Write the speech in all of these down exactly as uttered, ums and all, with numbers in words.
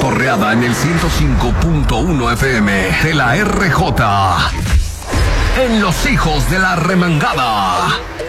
cotorreada en el ciento cinco punto uno F M de la R J. En Los Hijos de la Remangada.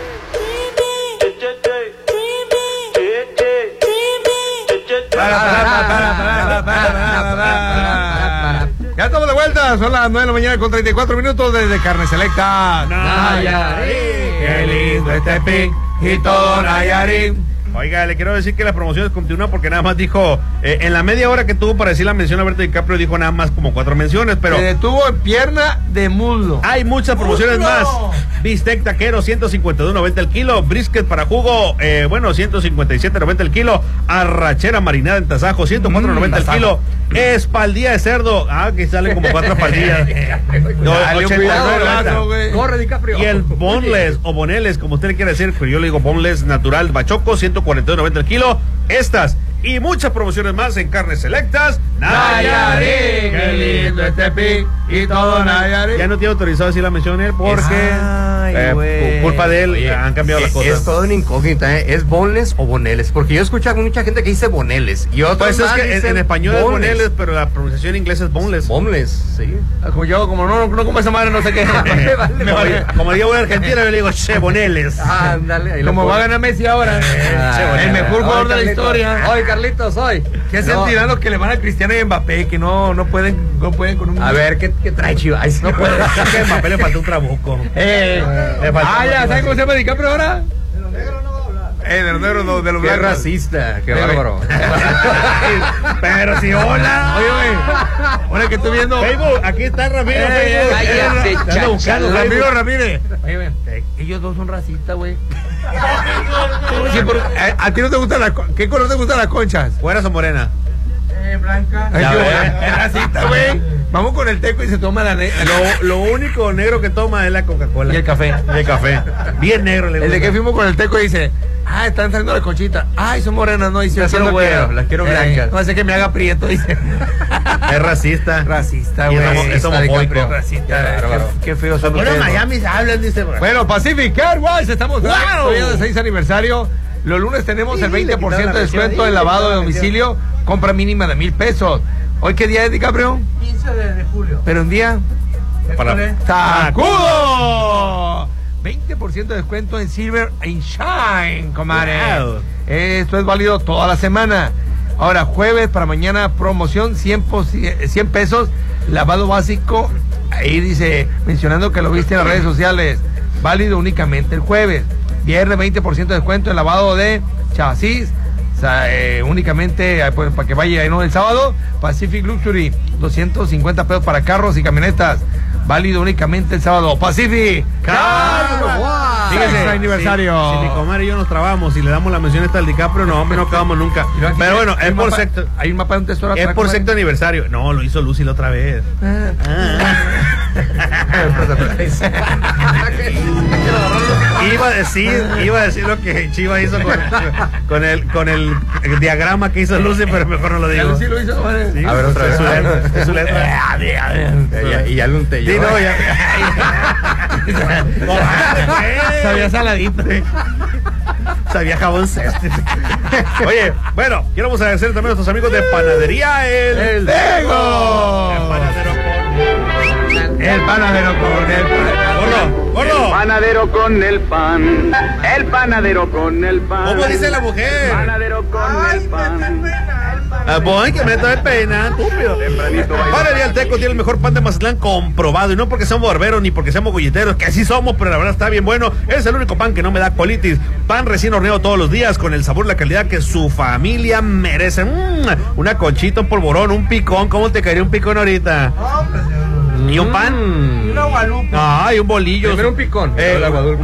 Para, para, para, para, para, para, para. Ya estamos de vuelta, son las nueve de la mañana con treinta y cuatro minutos desde Carne Selecta. Nayarit, qué lindo este pic y todo Nayarit. Oiga, le quiero decir que las promociones continúan porque nada más dijo, eh, en la media hora que tuvo para decir la mención a Alberto DiCaprio, dijo nada más como cuatro menciones, pero... Se detuvo en pierna de muslo. Hay muchas promociones ¡Muslo! más. Bistec taquero, ciento cincuenta y dos noventa el kilo. Brisket para jugo, eh, bueno, ciento cincuenta y siete noventa el kilo. Arrachera marinada en tasajo, ciento cuatro noventa el kilo. Espaldilla de cerdo, ah, que salen como cuatro espaldillas. No, Dale, ochenta y nueve noventa. Corre, DiCaprio. Y el boneless o boneles, como usted le quiere decir, pero yo le digo boneless natural bachoco, ciento cuarenta y dos noventa el kilo. Estas y muchas promociones más en Carnes Selectas. Nayarit, qué lindo este pic y todo Nayarit. Ya no tiene autorizado decir la mención él porque Ay, eh, por culpa de él Oye, han cambiado las es, cosas. Es todo una incógnita, ¿eh? ¿Es boneless o boneles? Porque yo escucho a mucha gente que dice boneles y otros Pues es más que en, dicen en español boneless. es boneles, pero la pronunciación en inglés es boneless. Boneless, sí. Como yo, como no, no como esa madre, no sé qué. Vale, vale, Me Como, vale. como digo en Argentina, yo le digo che, boneles. Ah, ándale. ahí lo Como va a pones. ganar Messi ahora. Ah, el mejor hoy, jugador de la Carlitos. historia. Hoy, Carlitos, hoy. ¿Qué No. sentirán los que le van a Cristiano y Mbappé? Que no, no pueden, no pueden con un. A ver, ¿qué, qué trae Chivas? No puede, es que a Mbappé le faltó un trabuco. Eh, Le faltó ah, ya, un ¿sabes cómo se llama DiCaprio ahora? Eh, de los negros, no, de los Qué blancos. racista, qué Sí, güey. bárbaro. Pero si hola. Oye, güey. Ahora que estoy viendo. Facebook, aquí está Ramiro. Eh, Facebook. cállate, Anda chacha. buscando Ramiro Facebook. Ramírez. Oye, güey, eh, ellos dos son racistas, güey. Sí, por- eh, ¿A ti no te gustan las co- ¿Qué color te gustan las conchas? ¿Fueras o morena? Eh, blanca. Ya ves. Es racista, güey. Vamos con el teco y se toma la negra. Lo, lo único negro que toma es la Coca-Cola. Y el café. Y el café. Bien negro le El de gusta. que fuimos con el teco y dice, ah, están saliendo las conchitas. Ay, son morenas, no, y si Las yo quiero quiero güero. güero, las quiero Eh, blancas. No hace que me haga prieto, dice. Es racista. Racista, Y güey. es homo- es homofóbico. Racista. Qué bárbaro. Qué, qué feo son Bueno, ustedes, ¿no? Miami se hablan, dice. Bueno, Pacific Airways, estamos en ¡Wow! el de seis aniversario. Los lunes tenemos Sí, el le veinte por ciento quitaron de la mención descuento ahí, en le lavado de quitaron la domicilio, compra mínima de mil pesos. ¿Hoy qué día es, DiCaprio? quince de julio. Pero un día. Para- ¡Sacudo! veinte por ciento de descuento en Silver and Shine, comadre. Wow. Esto es válido toda la semana. Ahora, jueves para mañana, promoción cien, po- cien pesos, lavado básico. Ahí dice, mencionando que lo viste en las redes sociales, válido únicamente el jueves. Viernes, veinte por ciento de descuento en lavado de chasis. O sea, eh, únicamente eh, pues, para que vaya ¿no? el sábado. Pacific Luxury, doscientos cincuenta pesos para carros y camionetas. Válido únicamente el sábado. Pacific Car Fíjense, Si- aniversario. Si, si mi comadre y yo nos trabamos y le damos la mención esta al DiCaprio, no, hombre, no acabamos nunca. Mira, aquí Pero bueno, hay es un por mapa- sexto. Hay un mapa de un tesoro Es atrás, por comadre. sexto aniversario. No, lo hizo Lucy la otra vez. Iba a decir, iba a decir lo que Chiva hizo con, con el con el diagrama que hizo Lucy, pero mejor no lo Ya digo. Lucy lo hizo, comadre. Sí, A ver, otra es vez. su letra, es su letra. Ya- Y ya lo unté yo. Sí, no, ya. Sabía saladito. Sabía jabón ceste. Oye, bueno, queremos agradecer también a nuestros amigos de Panadería El, El Tego. El Tego. panadero con... El panadero con el pan. Gordo, gordo. Panadero con el pan, el panadero con el pan. ¿Cómo dice la mujer? Panadero con el pan. Ah, voy, que me trae pena, estúpido. Tempranito va. Panadería El Teco tiene el mejor pan de Mazatlán comprobado. Y no porque seamos barberos ni porque seamos golleteros, que así somos, pero la verdad está bien bueno. Es el único pan que no me da colitis. Pan recién horneado todos los días con el sabor y la calidad que su familia merece. Mm, una conchita, un polvorón, un picón. ¿Cómo te caería un picón ahorita? Y un pan. Una Guadalupe. Ay, un bolillo. Primero un picón, Eh, luego la Guadalupe.